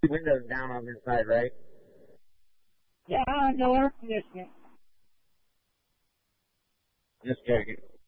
Windows down on this side, right? Yeah, no air conditioning. Just checking.